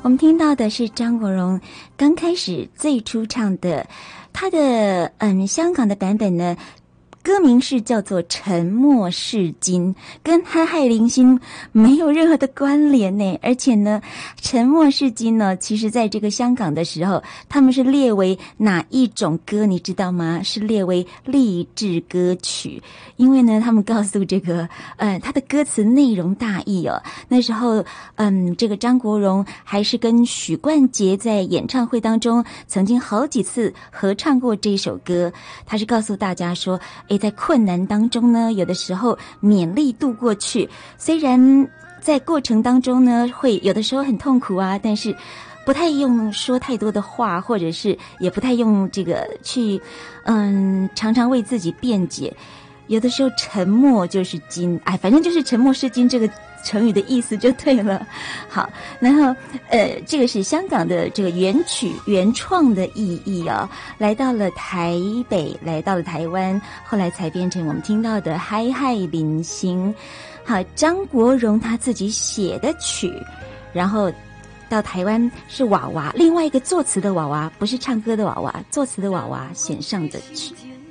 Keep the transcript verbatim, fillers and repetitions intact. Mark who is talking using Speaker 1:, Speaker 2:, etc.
Speaker 1: 我们听到的是张国荣刚开始最初唱的，他的嗯香港的版本呢，歌名是叫做《沉默是金》，跟嗨嗨零星没有任何的关联呢。而且呢，《沉默是金》呢，其实在这个香港的时候，他们是列为哪一种歌，你知道吗？是列为励志歌曲。因为呢，他们告诉这个，呃，他的歌词内容大意哦。那时候，嗯，这个张国荣还是跟许冠杰在演唱会当中，曾经好几次合唱过这首歌。他是告诉大家说，诶，在困难当中呢，有的时候勉力度过去，虽然在过程当中呢，会有的时候很痛苦啊，但是不太用说太多的话，或者是也不太用这个去，嗯，常常为自己辩解。有的时候沉默就是金，哎，反正就是沉默是金这个成语的意思就对了。好，然后呃，这个是香港的这个原曲原创的意义啊，来到了台北，来到了台湾，后来才变成我们听到的嗨嗨零星。好，张国荣他自己写的曲，然后到台湾是娃娃，另外一个作词的娃娃，不是唱歌的娃娃，作词的娃娃选上的曲。